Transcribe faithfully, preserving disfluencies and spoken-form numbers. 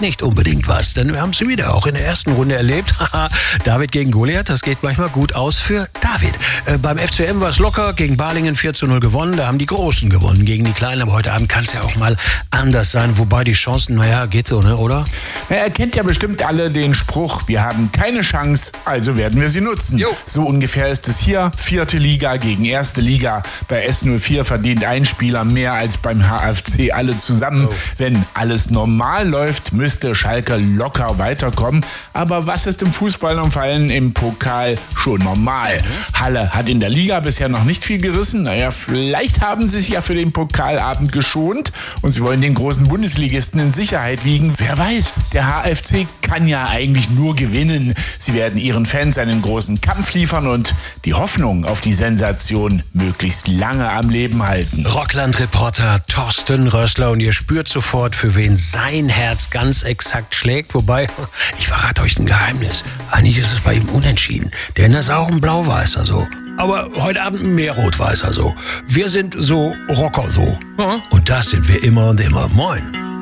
nicht unbedingt was, denn wir haben es wieder auch in der ersten Runde erlebt. David gegen Goliath, das geht manchmal gut aus für David. Äh, beim F C M war es locker, gegen Balingen vier zu null gewonnen, da haben die Großen gewonnen gegen die Kleinen, aber heute Abend kann es ja auch mal anders sein, wobei die Chancen, naja, geht so, ne, oder? Na, ihr kennt ja bestimmt alle den Spruch, wir haben keine Chance, also werden wir sie nutzen. Jo. So ungefähr ist es hier, vierte Liga gegen erste Liga. Bei S null vier verdient ein Spieler mehr als beim H F C alle zusammen. Oh. Wenn alles normal läuft, müsste Schalke locker weiterkommen. Aber was ist im Fußball und vor allem im Pokal schon normal? Mhm. Halle hat in der Liga bisher noch nicht viel gerissen. Naja, vielleicht haben sie sich ja für den Pokalabend geschont und sie wollen den großen Bundesligisten in Sicherheit wiegen. Wer weiß, der H F C kann ja eigentlich nur gewinnen. Sie werden ihren Fans einen großen Kampf liefern und die Hoffnung auf die Sensation möglichst lange am Leben halten. Rockland-Reporter Thorsten Rössler, und ihr spürt sofort, für wen sein Herz ganz exakt schlägt. Wobei, ich verrate euch ein Geheimnis. Eigentlich ist es bei ihm unentschieden, denn er ist auch ein Blau-Weißer so. Aber heute Abend mehr Rot-Weißer so. Wir sind so Rocker so. Und das sind wir immer und immer. Moin.